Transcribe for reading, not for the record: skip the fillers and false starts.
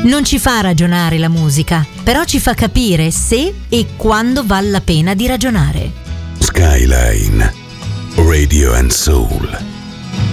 Non ci fa ragionare la musica, però ci fa capire se e quando vale la pena di ragionare. Skyline Radio and Soul.